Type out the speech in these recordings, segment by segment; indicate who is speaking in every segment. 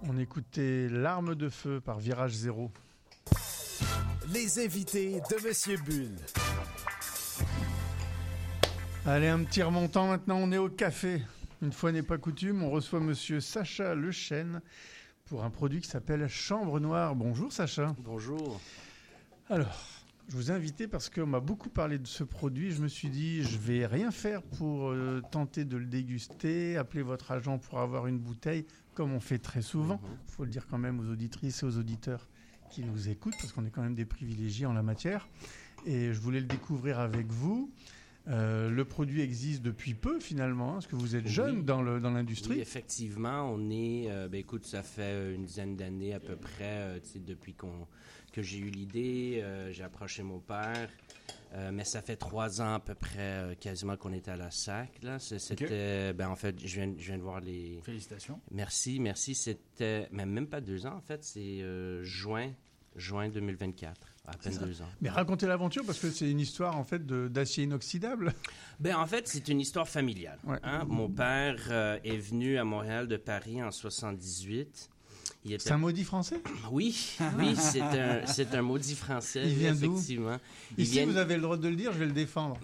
Speaker 1: On écoutait L'arme de feu par Virage Zéro.
Speaker 2: Les invités de Monsieur Bull.
Speaker 1: Allez, un petit remontant maintenant, on est au café. Une fois n'est pas coutume, on reçoit Monsieur Sacha Lechêne pour un produit qui s'appelle Chambre Noire. Bonjour Sacha.
Speaker 3: Bonjour.
Speaker 1: Alors, je vous ai invité parce qu'on m'a beaucoup parlé de ce produit. Je me suis dit, je vais rien faire pour tenter de le déguster, appeler votre agent pour avoir une bouteille, comme on fait très souvent. Il faut le dire quand même aux auditrices et aux auditeurs qui nous écoutent, parce qu'on est quand même des privilégiés en la matière. Et je voulais le découvrir avec vous. Le produit existe depuis peu finalement, parce que vous êtes jeune dans l'industrie.
Speaker 3: Oui, effectivement, on est, écoute, ça fait une dizaine d'années à peu près, depuis que j'ai eu l'idée, j'ai approché mon père, mais ça fait 3 ans à peu près, quasiment qu'on était à la SAC, là. C'était, en fait, je viens de voir les...
Speaker 4: Félicitations.
Speaker 3: Merci, c'était, même pas 2 ans en fait, c'est juin 2024. À peine 2 ans.
Speaker 1: Mais racontez l'aventure, parce que c'est une histoire en fait d'acier inoxydable.
Speaker 3: En fait, c'est une histoire familiale.
Speaker 1: Ouais.
Speaker 3: Hein? Mon père est venu à Montréal de Paris en 78.
Speaker 1: C'est un maudit français?
Speaker 3: Oui, c'est un maudit français.
Speaker 1: Il vient d'où?
Speaker 3: Effectivement.
Speaker 1: Ici, vous avez le droit de le dire, je vais le défendre.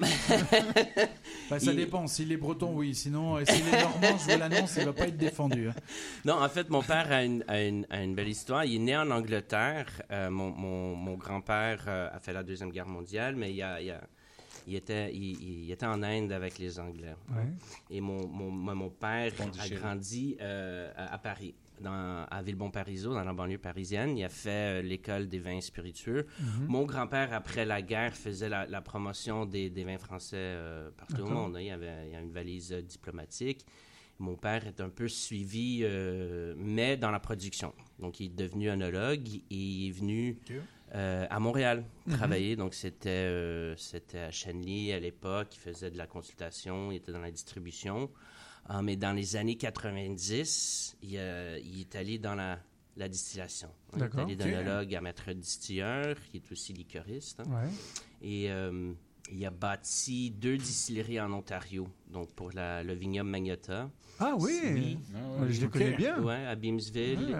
Speaker 4: Ça dépend. S'il est breton, oui. Sinon, s'il est normand, je vous l'annonce, il ne va pas être défendu. Hein.
Speaker 3: Non, en fait, mon père a une belle histoire. Il est né en Angleterre. Mon grand-père a fait la Deuxième Guerre mondiale, mais il était en Inde avec les Anglais.
Speaker 1: Ouais.
Speaker 3: Et mon père a grandi à Paris. À Villebon-Parizeau, dans la banlieue parisienne. Il a fait l'école des vins spiritueux. Mm-hmm. Mon grand-père, après la guerre, faisait la promotion des vins français partout au monde. Il y a une valise diplomatique. Mon père est un peu suivi, mais dans la production. Donc, il est devenu œnologue et il est venu à Montréal travailler. Donc, c'était à Chenly à l'époque. Il faisait de la consultation, il était dans la distribution. Mais dans les années 90, il est allé dans la distillation. Il est allé d'œnologue à maître distilleur, qui est aussi liquoriste. Hein.
Speaker 1: Ouais.
Speaker 3: Et il a bâti 2 distilleries en Ontario, donc pour le vignoble Magnota.
Speaker 1: Ah oui? Je les connais bien.
Speaker 3: Oui, à Beamsville,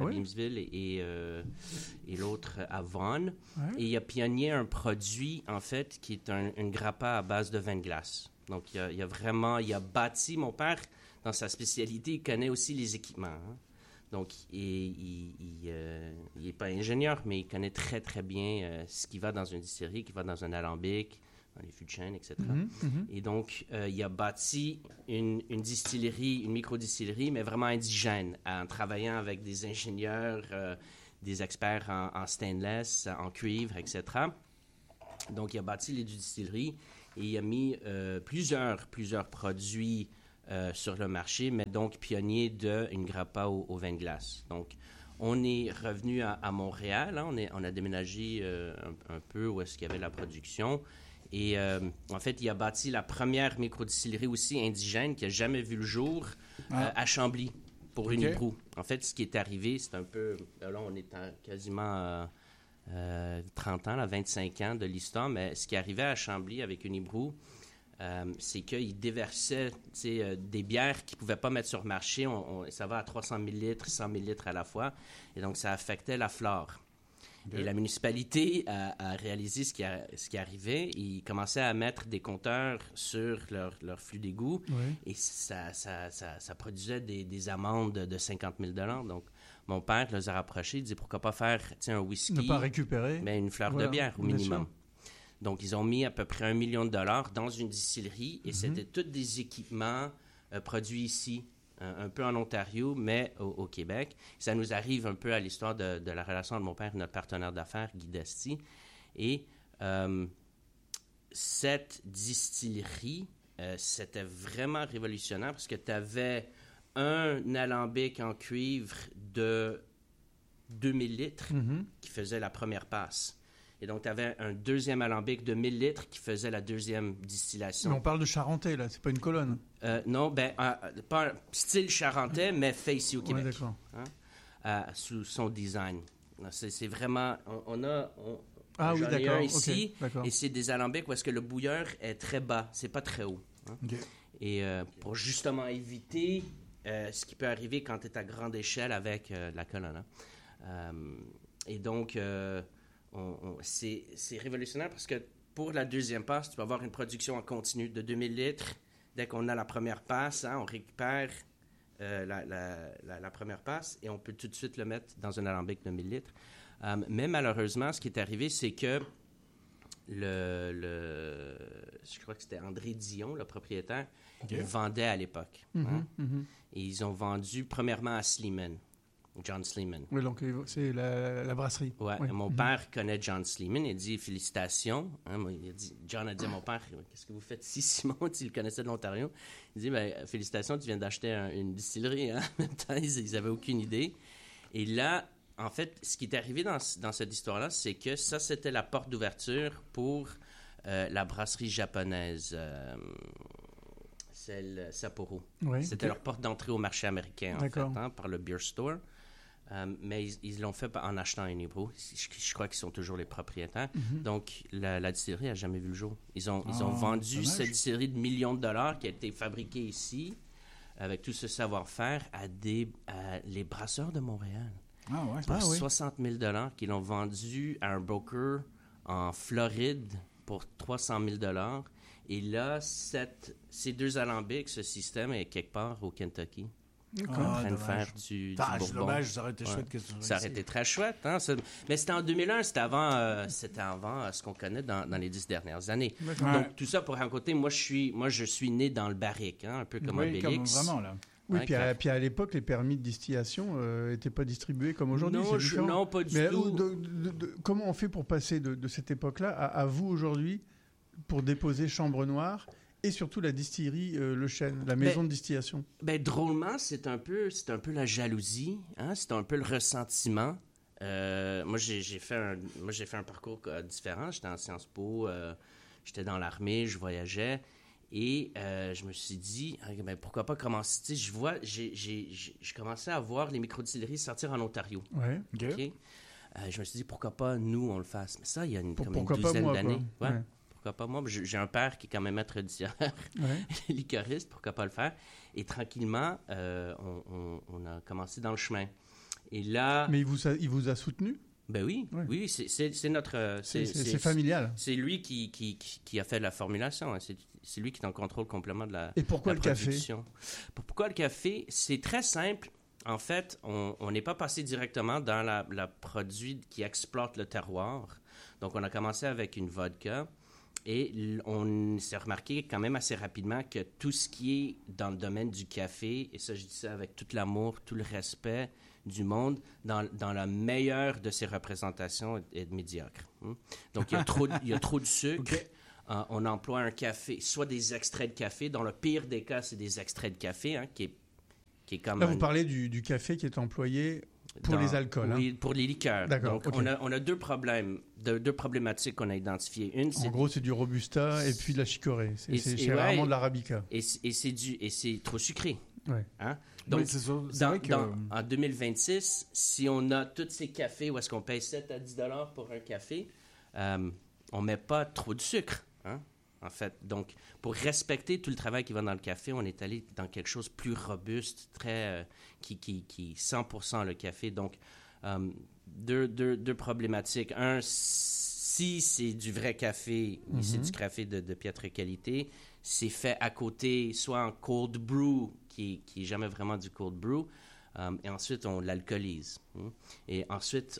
Speaker 3: et l'autre à Vaughan. Ouais. Et il a pionnier un produit, en fait, qui est une grappa à base de vin de glace. Donc, il a bâti, mon père, dans sa spécialité, il connaît aussi les équipements. Hein. Donc, il n'est pas ingénieur, mais il connaît très, très bien ce qui va dans une distillerie, qui va dans un alambic, dans les fûts de chêne, etc. Et donc, il a bâti une distillerie, une micro-distillerie, mais vraiment indigène, en travaillant avec des ingénieurs, des experts en stainless, en cuivre, etc. Donc, il a bâti les 2 distilleries. Et il a mis plusieurs produits sur le marché, mais donc pionnier d'une grappa au vin de glace. Donc, on est revenu à Montréal. Hein, on a déménagé un peu où est-ce qu'il y avait la production. Et en fait, il a bâti la première microdistillerie aussi indigène qui n'a jamais vu le jour à Chambly pour Unibrou. En fait, ce qui est arrivé, c'est un peu... Là, on est quasiment... 30 ans, 25 ans de l'histoire, mais ce qui arrivait à Chambly avec Unibrou, c'est qu'ils déversaient des bières qu'ils ne pouvaient pas mettre sur le marché. Ça va à 300 ml, 100 ml à la fois, et donc ça affectait la flore. Okay. Et la municipalité a réalisé ce qui arrivait. Ils commençaient à mettre des compteurs sur leur flux d'égout, et ça produisait des amendes de 50 000 $. Donc, mon père les a rapprochés, il dit pourquoi pas faire un whisky.
Speaker 1: Ne pas récupérer.
Speaker 3: Mais une fleur de bière au minimum. Donc, ils ont mis à peu près $1 million dans une distillerie et c'était tous des équipements produits ici, un peu en Ontario, mais au Québec. Ça nous arrive un peu à l'histoire de la relation entre mon père et notre partenaire d'affaires, Guy Desti. Et cette distillerie, c'était vraiment révolutionnaire parce que tu avais un alambic en cuivre de 2000 litres qui faisait la première passe. Et donc, tu avais un deuxième alambic de 1000 litres qui faisait la deuxième distillation.
Speaker 1: Mais on parle de charentais, là. C'est pas une colonne.
Speaker 3: Non, pas un style charentais, mais fait ici au Québec.
Speaker 1: Ouais, d'accord.
Speaker 3: Hein? Sous son design. C'est vraiment... On a
Speaker 1: Ah oui, d'accord.
Speaker 3: Ici,
Speaker 1: okay,
Speaker 3: et c'est des alambics où est-ce que le bouilleur est très bas. C'est pas très haut. Hein? Okay. Et pour justement éviter ce qui peut arriver quand tu es à grande échelle avec la colonne. Et donc, c'est révolutionnaire parce que pour la deuxième passe, tu vas avoir une production en continu de 2000 litres. Dès qu'on a la première passe, on récupère la première passe et on peut tout de suite le mettre dans un alambic de 1000 litres. Mais malheureusement, ce qui est arrivé, c'est que je crois que c'était André Dion, le propriétaire, il vendait à l'époque. Et ils ont vendu premièrement à Sleeman, John Sleeman.
Speaker 1: Oui, donc c'est la brasserie.
Speaker 3: Ouais. Mon père connaît John Sleeman. Il dit félicitations. John a dit à mon père, qu'est-ce que vous faites ici, Simon? Il connaissait de l'Ontario. Il dit, félicitations, tu viens d'acheter une distillerie. En même temps, ils n'avaient aucune idée. Et là, en fait, ce qui est arrivé dans cette histoire-là, c'est que ça, c'était la porte d'ouverture pour la brasserie japonaise, celle Sapporo. Oui, c'était leur porte d'entrée au marché américain, en fait, par le beer store. Mais ils l'ont fait en achetant un Hebrew. Je crois qu'ils sont toujours les propriétaires. Donc, la distillerie n'a jamais vu le jour. Ils ont vendu cette distillerie de millions de dollars qui a été fabriquée ici, avec tout ce savoir-faire, à les brasseurs de Montréal. Pour 60 000 $ qu'ils l'ont vendu à un broker en Floride pour 300 000 $. Et là, ces deux alambics, ce système est quelque part au Kentucky. En train de faire du bourbon.
Speaker 4: Dommage, ça aurait été chouette que
Speaker 3: ça aurait été très chouette. Hein? Mais c'était en 2001, c'était avant ce qu'on connaît dans les 10 dernières années. Donc, tout ça pour raconter, moi, je suis né dans le barrique, un peu comme Obélix.
Speaker 4: Vraiment, là.
Speaker 1: Oui, puis à l'époque, les permis de distillation n'étaient pas distribués comme aujourd'hui.
Speaker 3: Non, pas du tout.
Speaker 1: Comment on fait pour passer de cette époque-là à vous aujourd'hui pour déposer Chambre Noire et surtout la distillerie Le Chêne, la maison de distillation?
Speaker 3: Drôlement, c'est un peu la jalousie, hein? C'est un peu le ressentiment. Moi, j'ai fait un parcours différent. J'étais en Sciences Po, j'étais dans l'armée, je voyageais. Et je me suis dit, pourquoi pas commencer? Je commençais à voir les microdistilleries sortir en Ontario.
Speaker 1: Ouais.
Speaker 3: Okay? Je me suis dit, pourquoi pas nous, on le fasse? Mais ça, il y a une douzaine d'années. Ouais. Pourquoi pas moi? J'ai un père qui est quand même maître distilleur, liquoriste, pourquoi pas le faire? Et tranquillement, on a commencé dans le chemin. Et là...
Speaker 1: Mais il vous a soutenu?
Speaker 3: Ben oui, c'est notre...
Speaker 1: C'est familial.
Speaker 3: C'est lui qui a fait la formulation. Hein. C'est lui qui est en contrôle complètement de la
Speaker 1: Et pourquoi
Speaker 3: la
Speaker 1: le
Speaker 3: production. Pourquoi le café? C'est très simple. En fait, on n'est pas passé directement dans la produit qui exploite le terroir. Donc, on a commencé avec une vodka et on s'est remarqué quand même assez rapidement que tout ce qui est dans le domaine du café, et ça, je dis ça avec tout l'amour, tout le respect du monde, dans la meilleure de ses représentations est médiocre. Donc, il y a trop de sucre. Okay. On emploie un café, soit des extraits de café. Dans le pire des cas, c'est des extraits de café, hein, qui est comme...
Speaker 1: Là, vous parlez du café qui est employé pour les alcools.
Speaker 3: Oui, pour les liqueurs.
Speaker 1: D'accord.
Speaker 3: Donc, on a deux problématiques qu'on a identifiées. Une,
Speaker 1: en gros, c'est du Robusta et puis de la Chicorée. C'est rarement de l'Arabica.
Speaker 3: Et c'est trop sucré.
Speaker 1: Ouais.
Speaker 3: Hein? Donc,
Speaker 4: oui,
Speaker 3: en 2026, si on a tous ces cafés où est-ce qu'on paye 7 à 10 $ pour un café, on ne met pas trop de sucre, hein, en fait. Donc, pour respecter tout le travail qui va dans le café, on est allé dans quelque chose de plus robuste, très qui 100% le café. Donc, deux problématiques. Un, si c'est du vrai café ou c'est du café de piètre qualité, c'est fait à côté, soit en cold brew, qui est jamais vraiment du cold brew, et ensuite on l'alcoolise. Et ensuite,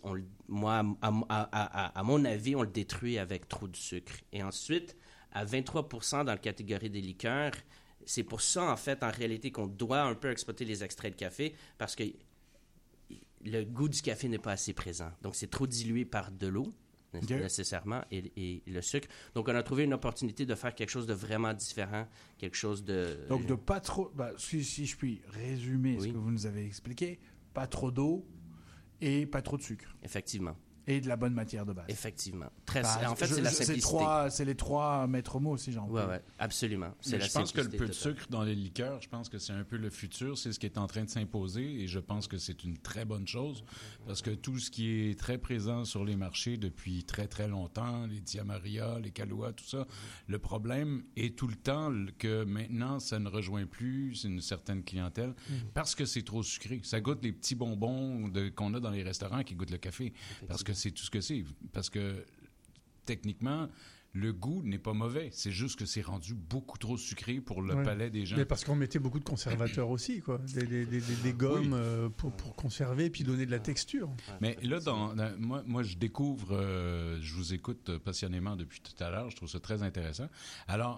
Speaker 3: à mon avis, on le détruit avec trop de sucre. Et ensuite, à 23% dans la catégorie des liqueurs, c'est pour ça, en fait, en réalité, qu'on doit un peu exploiter les extraits de café, parce que le goût du café n'est pas assez présent. Donc, c'est trop dilué par de l'eau, nécessairement, et le sucre. Donc, on a trouvé une opportunité de faire quelque chose de vraiment différent, quelque chose de...
Speaker 4: Donc, de pas trop... si je puis résumer ce que vous nous avez expliqué, pas trop d'eau et pas trop de sucre.
Speaker 3: Effectivement.
Speaker 4: Et de la bonne matière de base.
Speaker 3: Effectivement. En fait, c'est la simplicité.
Speaker 4: C'est les 3 maîtres mots aussi, genre.
Speaker 3: Oui, absolument.
Speaker 5: Je pense que le peu de sucre dans les liqueurs, je pense que c'est un peu le futur. C'est ce qui est en train de s'imposer et je pense que c'est une très bonne chose parce que tout ce qui est très présent sur les marchés depuis très, très longtemps, les Tia Maria, les Kahlua, tout ça, le problème est tout le temps que maintenant, ça ne rejoint plus une certaine clientèle parce que c'est trop sucré. Ça goûte les petits bonbons qu'on a dans les restaurants qui goûtent le café parce que c'est tout ce que c'est. Parce que, techniquement, le goût n'est pas mauvais. C'est juste que c'est rendu beaucoup trop sucré pour le palais des gens.
Speaker 1: Mais parce qu'on mettait beaucoup de conservateurs aussi, quoi. Des gommes pour conserver puis donner de la texture.
Speaker 5: Mais là, moi, je découvre, je vous écoute passionnément depuis tout à l'heure. Je trouve ça très intéressant. Alors,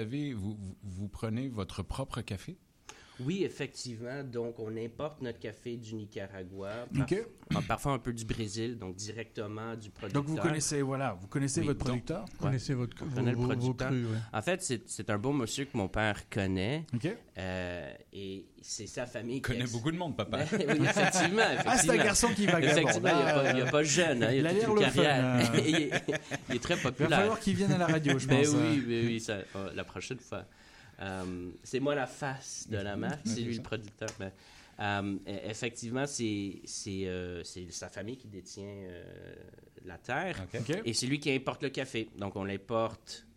Speaker 5: vous prenez votre propre café?
Speaker 3: Oui, effectivement. Donc, on importe notre café du Nicaragua, parfois un peu du Brésil, donc directement du producteur.
Speaker 4: Donc, vous connaissez votre producteur?
Speaker 1: Vous connaissez vos crus, ouais.
Speaker 3: En fait, c'est un beau monsieur que mon père connaît.
Speaker 4: OK.
Speaker 3: Et c'est sa famille
Speaker 5: qui connaît beaucoup de monde, papa.
Speaker 3: Oui, effectivement.
Speaker 4: C'est un garçon qui va
Speaker 3: effectivement, il n'est pas jeune. Il a toute une carrière. Il est très populaire.
Speaker 4: Il va falloir qu'il vienne à la radio, je pense.
Speaker 3: Oui, la prochaine fois. C'est moi la face de la marque, c'est lui le producteur. Effectivement, c'est sa famille qui détient la terre et c'est lui qui importe le café. Donc, on l'importe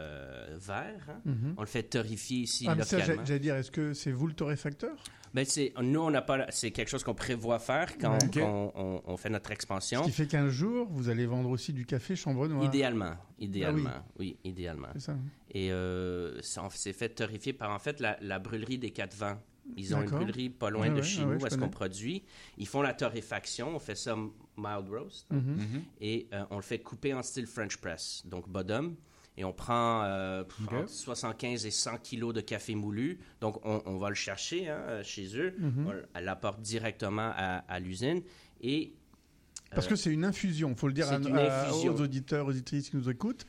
Speaker 3: vert. On le fait torréfier ici localement.
Speaker 1: J'allais dire, est-ce que c'est vous le torréfacteur?
Speaker 3: Nous, on n'a pas. C'est quelque chose qu'on prévoit faire quand on fait notre expansion.
Speaker 1: Ce qui fait qu'un jour, vous allez vendre aussi du café chambre noire.
Speaker 3: Idéalement. Oui, idéalement.
Speaker 1: C'est ça.
Speaker 3: Et ça s'est fait torréfier par, en fait, la brûlerie des Quatre Vents. Ils ont une brûlerie pas loin de chez nous, où est-ce qu'on produit. Ils font la torréfaction. On fait ça mild roast. Et on le fait couper en style French press, donc bottom. Et on prend entre 75 et 100 kilos de café moulu. Donc, on va le chercher chez eux. On l'apporte directement à l'usine. Et,
Speaker 1: parce que c'est une infusion. Il faut le dire aux auditeurs, auditrices qui nous écoutent.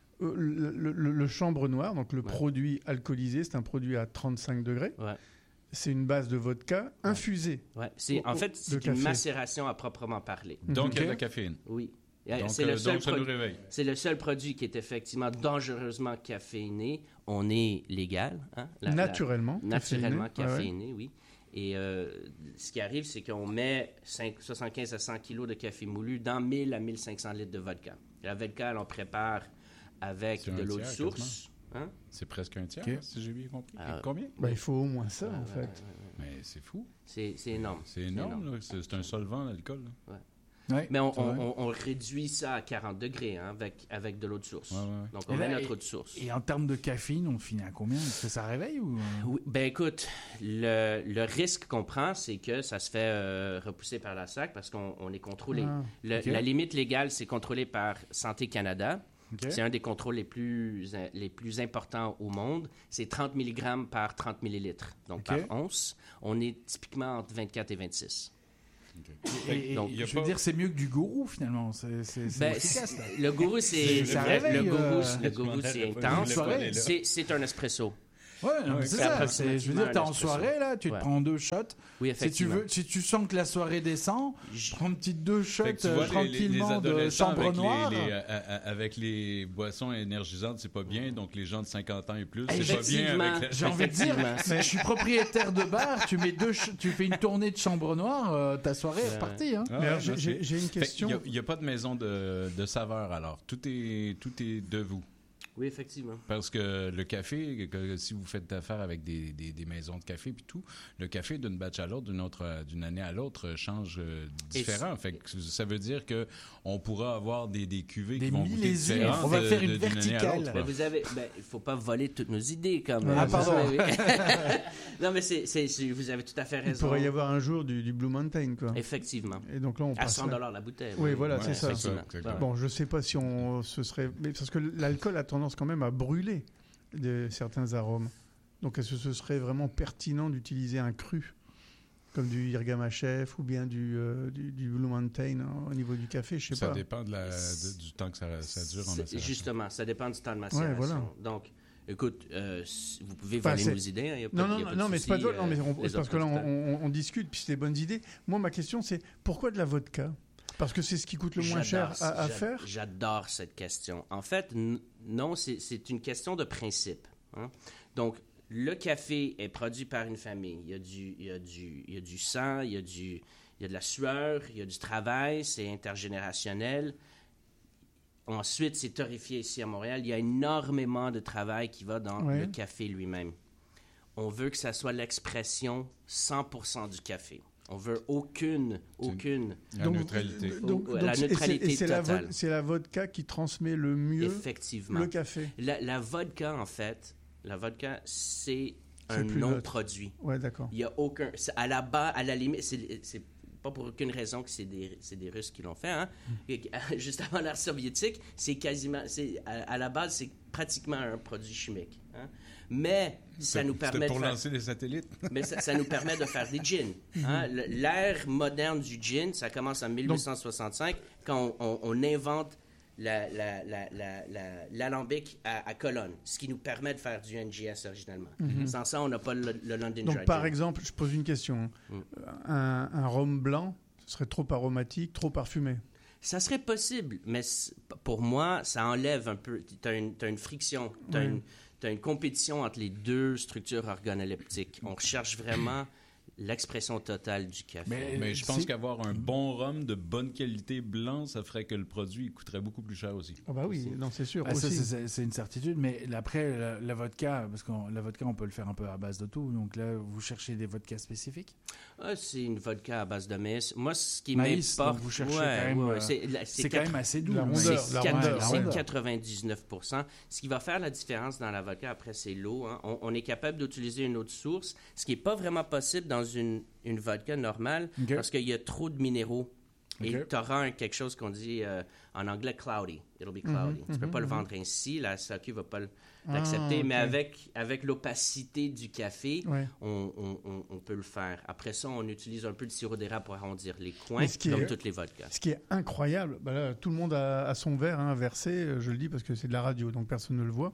Speaker 1: Le chambre noire, donc le produit alcoolisé, c'est un produit à 35 degrés. C'est une base de vodka infusée.
Speaker 3: En fait, c'est une macération à proprement parler.
Speaker 5: Donc, il y a de la caféine.
Speaker 3: Oui.
Speaker 5: Donc, ça nous réveille.
Speaker 3: C'est le seul produit qui est effectivement dangereusement caféiné. On est légal.
Speaker 1: Naturellement
Speaker 3: caféiné, oui. Et ce qui arrive, c'est qu'on met 75 à 100 kilos de café moulu dans 1000 à 1500 litres de vodka. La vodka, on prépare avec de l'eau de source.
Speaker 5: C'est presque un tiers, si j'ai bien compris. Combien?
Speaker 1: Il faut au moins ça, en fait.
Speaker 5: Mais c'est fou.
Speaker 3: C'est énorme.
Speaker 5: C'est énorme. C'est un solvant, l'alcool.
Speaker 3: Mais on réduit ça à 40 degrés avec de l'eau de source. Donc, on met notre eau de source.
Speaker 4: Et en termes de caféine, on finit à combien? Est-ce que ça réveille ou...
Speaker 3: Oui, écoute, le risque qu'on prend, c'est que ça se fait repousser par la SAC parce qu'on est contrôlé. La limite légale, c'est contrôlé par Santé Canada. C'est un des contrôles les plus importants au monde. C'est 30 mg par 30 millilitres, donc par once. On est typiquement entre 24 et 26.
Speaker 4: Donc, je veux dire, c'est mieux que du gourou finalement. C'est efficace. Là.
Speaker 3: Le gourou, c'est intense. C'est un espresso.
Speaker 4: Ouais, non, c'est ça. Je veux dire, t'es en soirée, là, tu te prends 2 shots.
Speaker 3: Oui, effectivement.
Speaker 4: Si tu sens que la soirée descend, prends une petite 2 shots tranquillement de chambre noire.
Speaker 5: Avec les boissons énergisantes, c'est pas bien. Donc, les gens de 50 ans et plus, c'est pas bien.
Speaker 4: J'ai envie de dire, je suis propriétaire de bar, tu fais une tournée de chambre noire, ta soirée est repartie.
Speaker 1: J'ai une question.
Speaker 5: Il n'y a pas de maison de saveur, alors. Tout est de vous.
Speaker 3: Oui, effectivement.
Speaker 5: Parce que le café, si vous faites affaire avec des maisons de café puis tout, le café d'une batch à l'autre, d'une année à l'autre, change différent. Fait que ça veut dire que on pourra avoir des cuvées qui vont goûter différentes.
Speaker 4: On va faire une verticale.
Speaker 3: Mais il faut pas voler toutes nos idées comme.
Speaker 4: Pardon.
Speaker 3: Non, mais vous avez tout à fait raison.
Speaker 1: Il pourrait y avoir un jour du Blue Mountain, quoi.
Speaker 3: Effectivement.
Speaker 1: Et donc là, on passe
Speaker 3: à $100 la bouteille.
Speaker 1: Oui, voilà, c'est ça.
Speaker 3: Bon,
Speaker 1: je sais pas si ce serait, mais parce que l'alcool a tendance quand même à brûler certains arômes. Donc, est-ce que ce serait vraiment pertinent d'utiliser un cru comme du Irgamachev ou bien du Blue Mountain au niveau du café? Je sais pas.
Speaker 5: Ça dépend du temps que ça dure en macération.
Speaker 3: Justement, ça dépend du temps de macération.
Speaker 1: Ouais, voilà.
Speaker 3: Donc, écoute, vous pouvez voler nos idées.
Speaker 1: Non, mais c'est pas de vol. Parce que là, on discute, puis c'est des bonnes idées. Moi, ma question, c'est pourquoi de la vodka? Parce que c'est ce qui coûte le moins cher à faire?
Speaker 3: J'adore cette question. En fait, non, c'est une question de principe. Hein? Donc, le café est produit par une famille. Il y a du sang, il y a de la sueur, il y a du travail, c'est intergénérationnel. Ensuite, c'est torréfié ici à Montréal. Il y a énormément de travail qui va dans le café lui-même. On veut que ça soit l'expression 100% du café. On veut aucune
Speaker 5: la neutralité.
Speaker 3: La neutralité totale.
Speaker 1: C'est la vodka qui transmet le mieux
Speaker 3: Effectivement.
Speaker 1: Le café.
Speaker 3: La vodka, en fait, c'est un non-produit.
Speaker 1: Ouais, d'accord.
Speaker 3: Il y a aucun... À la limite, c'est pas pour aucune raison que c'est des Russes qui l'ont fait. Hein? Juste avant l'ère soviétique, à la base, c'est pratiquement un produit chimique. Hein? Mais ça nous permet
Speaker 5: pour lancer les satellites.
Speaker 3: Mais ça nous permet de faire des gins. Hein? L'ère moderne du gin, ça commence en 1865 quand on invente l'alambic à colonne, ce qui nous permet de faire du NGS originalement. Sans ça, on n'a pas le London Dry
Speaker 1: Donc, par
Speaker 3: Gin.
Speaker 1: exemple, je pose une question. Un rhum blanc, ce serait trop aromatique, trop parfumé?
Speaker 3: Ça serait possible, mais pour moi, ça enlève un peu. Tu as une friction, tu as une compétition entre les deux structures organoleptiques. On recherche vraiment l'expression totale du café.
Speaker 5: Mais je pense qu'avoir un bon rhum de bonne qualité blanc, ça ferait que le produit coûterait beaucoup plus cher aussi.
Speaker 1: Ah bah oui, non, c'est sûr.
Speaker 4: Ça,
Speaker 1: aussi.
Speaker 4: c'est une certitude. Mais après, la vodka, parce que la vodka, on peut le faire un peu à base de tout. Donc là, vous cherchez des vodkas spécifiques?
Speaker 3: C'est une vodka à base de maïs. Moi, ce qui
Speaker 4: maïs,
Speaker 3: m'importe...
Speaker 4: donc vous cherchez quand même... c'est quand même assez doux.
Speaker 1: La rondeur.
Speaker 3: C'est 99%. Ce qui va faire la différence dans la vodka, après, c'est l'eau. Hein. On est capable d'utiliser une autre source, ce qui n'est pas vraiment possible dans une vodka normale, parce qu'il y a trop de minéraux. Et tu auras quelque chose qu'on dit en anglais cloudy. It'll be cloudy. Tu ne peux pas le vendre ainsi. La SAQ ne va pas l'accepter. Mais avec l'opacité du café, on peut le faire. Après ça, on utilise un peu de sirop d'érable pour arrondir les coins, comme toutes les vodkas.
Speaker 1: Ce qui est incroyable, là, tout le monde a son verre versé. Je le dis parce que c'est de la radio, donc personne ne le voit.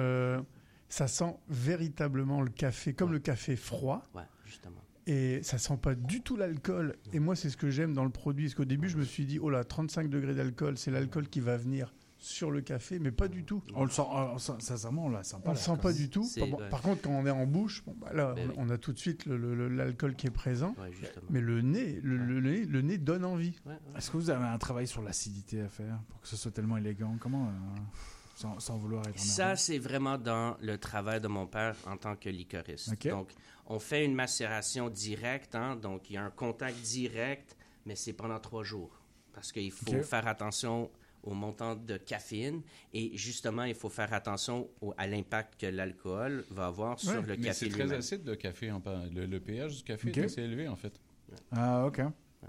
Speaker 1: Ça sent véritablement le café, comme le café froid.
Speaker 3: Ouais, justement.
Speaker 1: Et ça sent pas du tout l'alcool. Et moi, c'est ce que j'aime dans le produit. Parce qu'au début, je me suis dit, oh là, 35 degrés d'alcool, c'est l'alcool qui va venir sur le café, mais pas du tout.
Speaker 4: On le sent, sincèrement, on la sent pas.
Speaker 1: On le sent pas du tout. Par contre, quand on est en bouche, là, on a tout de suite l'alcool qui est présent. Ouais, mais le nez donne envie.
Speaker 3: Ouais.
Speaker 4: Est-ce que vous avez un travail sur l'acidité à faire pour que ce soit tellement élégant? Comment sans vouloir être
Speaker 3: ça, c'est vraiment dans le travail de mon père en tant que liquoriste. Okay. Donc, on fait une macération directe, hein, donc il y a un contact direct, mais c'est pendant 3 jours. Parce qu'il faut faire attention au montant de caféine et justement, il faut faire attention à l'impact que l'alcool va avoir sur le café
Speaker 5: c'est
Speaker 3: lui-même.
Speaker 5: très acide, le café. Le pH du café est assez élevé, en fait.
Speaker 4: Ah, OK.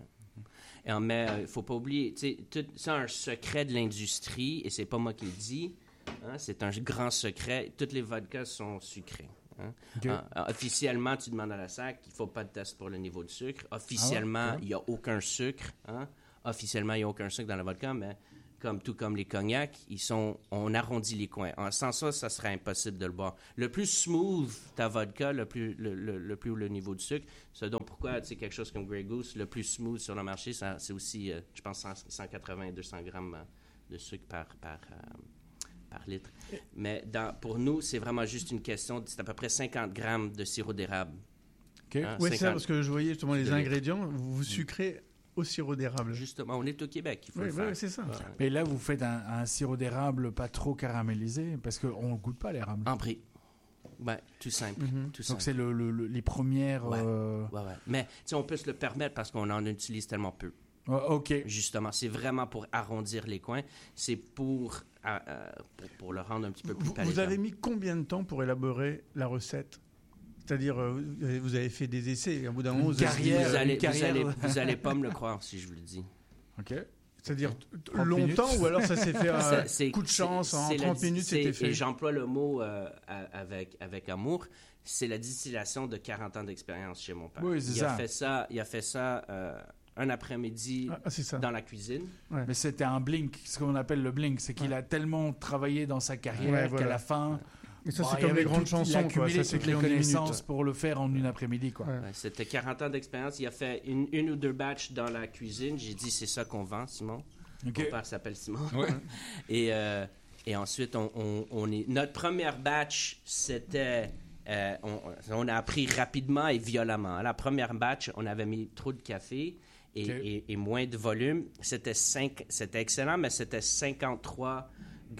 Speaker 3: Mais il ne faut pas oublier, c'est un secret de l'industrie, et c'est pas moi qui le dis, hein, c'est un grand secret. Toutes les vodkas sont sucrées. Hein. Okay. Officiellement, tu demandes à la SAC qu'il ne faut pas de test pour le niveau de sucre. Officiellement, il n'y a aucun sucre. Hein. Officiellement, il n'y a aucun sucre dans la vodka, mais tout comme les cognacs, on arrondit les coins. Sans ça, ça serait impossible de le boire. Le plus smooth ta vodka, le plus haut le niveau de sucre. C'est donc pourquoi quelque chose comme Grey Goose, le plus smooth sur le marché, c'est aussi, je pense, 180-200 grammes de sucre par litre. Mais pour nous, c'est vraiment juste une question, c'est à peu près 50 grammes de sirop d'érable.
Speaker 1: Okay. Hein, oui, c'est ça, parce que je voyais justement les ingrédients, vous sucrez au sirop d'érable.
Speaker 3: Justement, on est au Québec, il faut le faire.
Speaker 1: Oui, c'est ça. Ouais.
Speaker 4: Mais là, vous faites un sirop d'érable pas trop caramélisé, parce qu'on ne goûte pas l'érable.
Speaker 3: En prix. Oui, tout simple. Tout
Speaker 4: Donc,
Speaker 3: simple.
Speaker 4: c'est les premières...
Speaker 3: Ouais. Mais on peut se le permettre parce qu'on en utilise tellement peu.
Speaker 4: OK.
Speaker 3: Justement, c'est vraiment pour arrondir les coins. C'est pour le rendre un petit peu plus palatable.
Speaker 1: Vous avez mis combien de temps pour élaborer la recette? C'est-à-dire, vous avez fait des essais. À bout d'un moment,
Speaker 3: vous allez pas me le croire si je vous le dis.
Speaker 4: OK.
Speaker 1: C'est-à-dire longtemps ou alors ça s'est fait coup de chance, en 30 minutes c'était fait?
Speaker 3: Et j'emploie le mot avec amour. C'est la distillation de 40 ans d'expérience chez mon père.
Speaker 4: Oui, c'est
Speaker 3: ça. Il a fait ça un après-midi dans la cuisine.
Speaker 4: Ouais. Mais c'était un blink, ce qu'on appelle le blink. C'est qu'il a tellement travaillé dans sa carrière qu'à la fin...
Speaker 1: Et ça, c'est comme les grandes chansons, quoi. Ça, c'est
Speaker 4: toutes les connaissances pour le faire en une après-midi, quoi.
Speaker 3: Ouais, c'était 40 ans d'expérience. Il a fait une ou deux batchs dans la cuisine. J'ai dit, c'est ça qu'on vend, Simon.
Speaker 4: Okay.
Speaker 3: Mon père s'appelle Simon.
Speaker 5: Ouais.
Speaker 3: Et ensuite, notre première batch, c'était... on a appris rapidement et violemment. À la première batch, on avait mis trop de café et moins de volume. C'était excellent, mais c'était 53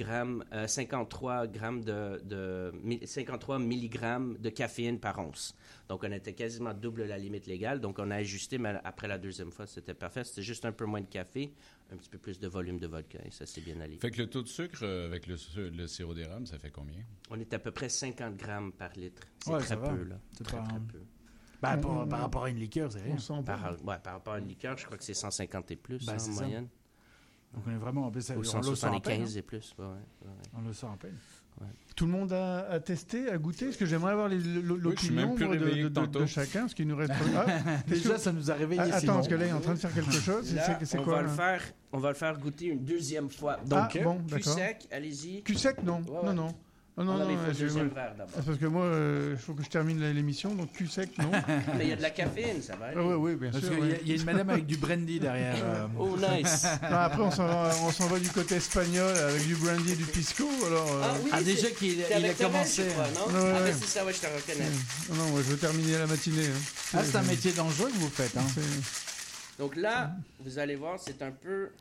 Speaker 3: milligrammes de caféine par once. Donc, on était quasiment double la limite légale. Donc, on a ajusté, mais après la deuxième fois, c'était parfait. C'était juste un peu moins de café, un petit peu plus de volume de vodka, et ça s'est bien allé.
Speaker 5: Fait que le taux de sucre avec le sirop d'érable, ça fait combien?
Speaker 3: On est à peu près 50 grammes par litre. C'est
Speaker 4: Ouais,
Speaker 3: très peu, là.
Speaker 4: C'est
Speaker 3: très,
Speaker 4: pas...
Speaker 3: très peu.
Speaker 4: Par rapport à une liqueur, c'est rien.
Speaker 3: Par rapport à une liqueur, je crois que c'est 150 et plus en
Speaker 4: c'est
Speaker 3: moyenne.
Speaker 4: Donc on est vraiment en plus,
Speaker 3: Ou 175 et plus. Ouais.
Speaker 4: On le sent en peine.
Speaker 1: Ouais. Tout le monde a testé, a goûté? Parce que j'aimerais avoir l'opinion de chacun, parce qu'il nous reste...
Speaker 4: Déjà, ça nous a réveillés.
Speaker 1: Attends, parce que là, il est en train de faire quelque chose.
Speaker 3: Là,
Speaker 1: c'est quoi?
Speaker 3: On va le faire goûter une deuxième fois.
Speaker 1: Donc,
Speaker 3: cul sec, allez-y.
Speaker 1: Cul sec, non.
Speaker 3: Ouais.
Speaker 1: Non.
Speaker 3: Deuxième verre d'abord.
Speaker 1: C'est parce que moi, il faut que je termine l'émission, donc cul sec, non.
Speaker 3: Mais il y a de la caféine, ça va aller.
Speaker 1: Oui, bien sûr.
Speaker 4: Parce qu'il y a une madame avec du brandy derrière.
Speaker 3: Oh, nice.
Speaker 1: Après, on s'en va du côté espagnol avec du brandy et du pisco. Alors,
Speaker 4: déjà qu'il a commencé.
Speaker 3: Non, c'est ça, ouais, je te reconnais.
Speaker 1: Non, je veux terminer la matinée.
Speaker 4: C'est un métier dangereux que vous faites. Hein.
Speaker 3: Donc là, vous allez voir, c'est un peu...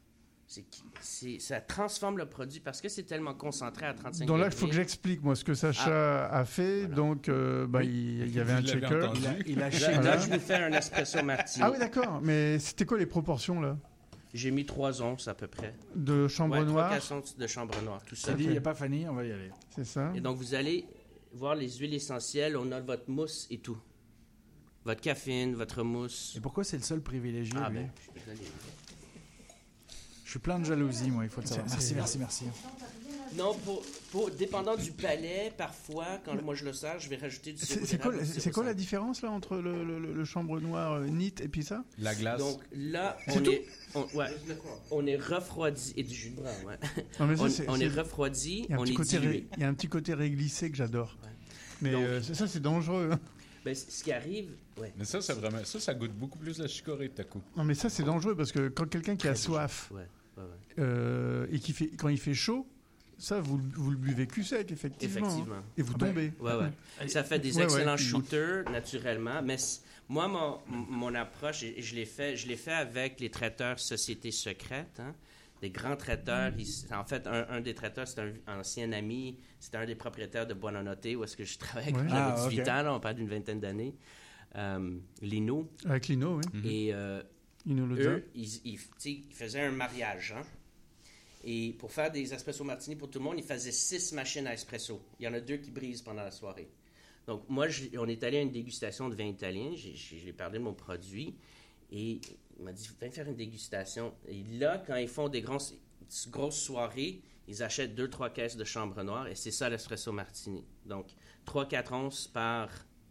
Speaker 3: ça transforme le produit parce que c'est tellement concentré à 35
Speaker 1: Donc là, il
Speaker 3: degrés.
Speaker 1: faut que j'explique, moi, ce que Sacha a fait. Voilà. Donc, il y avait un shaker.
Speaker 3: Là, je vais faire un espresso martini.
Speaker 1: Ah oui, d'accord. Mais c'était quoi les proportions, là?
Speaker 3: J'ai mis 3 onces à peu près.
Speaker 1: De chambre noire?
Speaker 3: 3-4 onces de chambre noire, tout ça.
Speaker 4: C'est dit, il n'y a pas Fanny, on va y aller.
Speaker 1: C'est ça.
Speaker 3: Et donc, vous allez voir les huiles essentielles. On a votre mousse et tout. Votre caféine, votre mousse.
Speaker 4: Et pourquoi c'est le seul privilégié, lui?
Speaker 3: Ben, je suis désolé.
Speaker 4: Je suis plein de jalousie, moi, il faut le savoir. Merci.
Speaker 3: Non, dépendant du palais, parfois, quand moi je le sers, je vais rajouter du sirop d'érable.
Speaker 1: C'est quoi la différence là entre le chambre noire neat et puis ça?
Speaker 5: La glace.
Speaker 3: Donc là, on est refroidi. Et du jus de bras, ouais.
Speaker 1: Non, mais
Speaker 3: on est refroidi, on est dilué.
Speaker 1: Il y a un petit côté réglissé que j'adore.
Speaker 3: Ouais.
Speaker 1: Mais donc, ça, c'est dangereux. Hein.
Speaker 3: Ben, ce qui arrive... Ouais.
Speaker 5: Mais ça goûte beaucoup plus la chicorée de ta coup.
Speaker 1: Non, mais ça, c'est dangereux parce que quand quelqu'un qui a soif et quand il fait chaud, ça, vous le buvez cul sec, effectivement. Et vous tombez.
Speaker 3: Ouais. Ça fait des excellents shooters, naturellement. Mais moi, mon approche, je l'ai fait avec les traiteurs Société Secrète, hein. Des grands traiteurs. En fait, un des traiteurs, c'est un ancien ami. C'était un des propriétaires de Buonanotte, où est-ce que je travaillais quand j'avais 18 ans. Là, on parle d'une vingtaine d'années. Lino.
Speaker 1: Avec Lino, oui.
Speaker 3: Et
Speaker 1: eux,
Speaker 3: ils faisaient un mariage. Hein? Et pour faire des espresso martini pour tout le monde, ils faisaient 6 machines à espresso. Il y en a 2 qui brisent pendant la soirée. Donc, moi, on est allé à une dégustation de vin italien. J'ai parlé de mon produit. Et il m'a dit, viens faire une dégustation. Et là, quand ils font des grosses soirées, ils achètent 2-3 caisses de chambre noire. Et c'est ça l'espresso martini. Donc, 3-4 onces par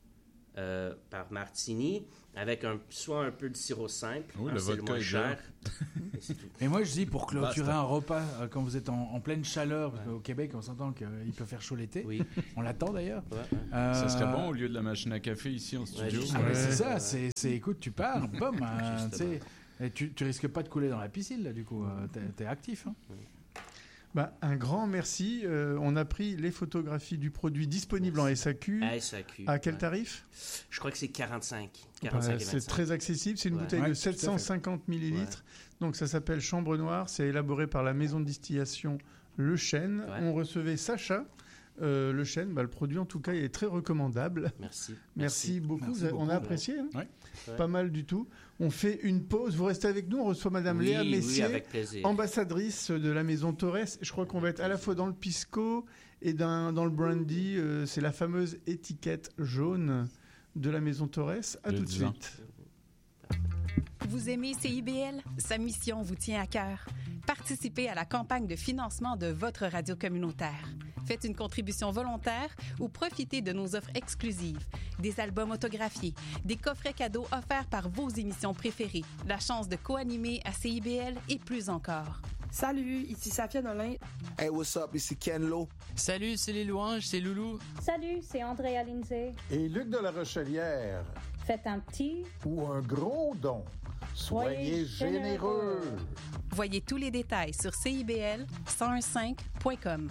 Speaker 3: martini, avec soit un peu de sirop simple, c'est le moins cher.
Speaker 4: Et moi, je dis, pour clôturer un repas, quand vous êtes en pleine chaleur, parce qu'au Québec, on s'entend qu'il peut faire chaud l'été. Oui. On l'attend d'ailleurs.
Speaker 5: Ça serait bon au lieu de la machine à café ici en studio.
Speaker 4: C'est ça, écoute, tu pars, boum, tu risques pas de couler dans la piscine, là, du coup, t'es actif. Hein.
Speaker 1: Un grand merci. On a pris les photographies du produit disponible en SAQ. À quel tarif?
Speaker 3: Je crois que c'est 45
Speaker 1: c'est très accessible. C'est une bouteille de 750 millilitres. Ouais. Donc ça s'appelle Chambre Noire. C'est élaboré par la maison de distillation Le Chêne. Ouais. On recevait Sacha. Le Chêne, le produit en tout cas, il est très recommandable. Merci beaucoup. On a apprécié. Hein pas mal du tout. On fait une pause. Vous restez avec nous. On reçoit Madame Léa Messier, ambassadrice de la maison Torres. Je crois qu'on va être à la fois dans le pisco et dans le brandy. C'est la fameuse étiquette jaune de la maison Torres. À tout de suite.
Speaker 6: Vous aimez CIBL? Sa mission vous tient à cœur. Participez à la campagne de financement de votre radio communautaire. Faites une contribution volontaire ou profitez de nos offres exclusives. Des albums autographiés, des coffrets cadeaux offerts par vos émissions préférées, la chance de co-animer à CIBL et plus encore.
Speaker 7: Salut, ici Safia Nolin.
Speaker 8: Hey, what's up, ici Ken Lo.
Speaker 9: Salut, c'est les louanges, c'est Loulou.
Speaker 10: Salut, c'est Andrea Lindsay.
Speaker 11: Et Luc de la Rochelière.
Speaker 10: Faites un petit
Speaker 11: ou un gros don. Soyez généreux.
Speaker 6: Voyez tous les détails sur CIBL1015.com.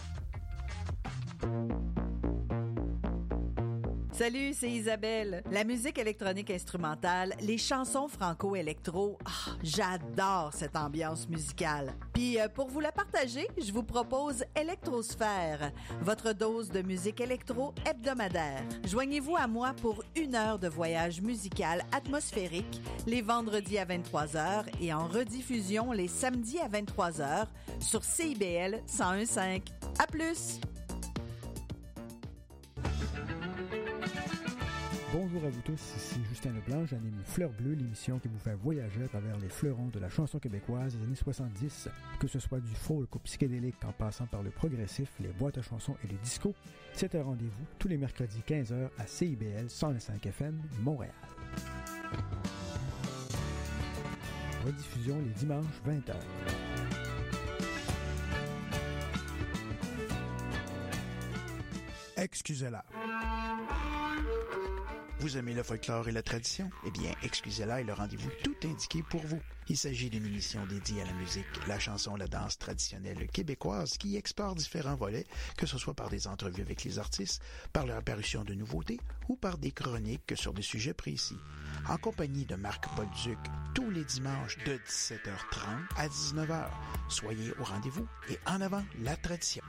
Speaker 12: Salut, c'est Isabelle. La musique électronique instrumentale, les chansons franco-électro, j'adore cette ambiance musicale. Puis pour vous la partager, je vous propose Électrosphère, votre dose de musique électro hebdomadaire. Joignez-vous à moi pour 1 heure de voyage musical atmosphérique les vendredis à 23h et en rediffusion les samedis à 23h sur CIBL 101.5. À plus!
Speaker 13: Bonjour à vous tous, ici Justin Leblanc, j'anime Fleur Bleue, l'émission qui vous fait voyager à travers les fleurons de la chanson québécoise des années 70, que ce soit du folk au psychédélique en passant par le progressif, les boîtes à chansons et le disco. C'est un rendez-vous tous les mercredis 15h à CIBL 101.5 FM, Montréal. Rediffusion les dimanches 20h.
Speaker 14: Excusez-la. Vous aimez le folklore et la tradition? Eh bien, Excusez-la est le rendez-vous tout indiqué pour vous. Il s'agit d'une émission dédiée à la musique, la chanson, la danse traditionnelle québécoise qui explore différents volets, que ce soit par des entrevues avec les artistes, par leur apparition de nouveautés ou par des chroniques sur des sujets précis. En compagnie de Marc Bolduc, tous les dimanches de 17h30 à 19h. Soyez au rendez-vous et en avant la tradition.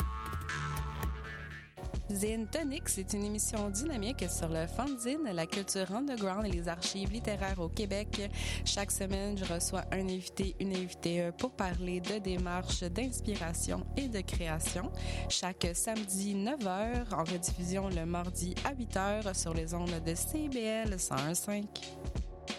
Speaker 6: Zine Tonic, c'est une émission dynamique sur le fanzine, la culture underground et les archives littéraires au Québec. Chaque semaine, je reçois un invité, une invitée pour parler de démarches d'inspiration et de création. Chaque samedi 9h, en rediffusion le mardi à 8h sur les ondes de CIBL 101.5.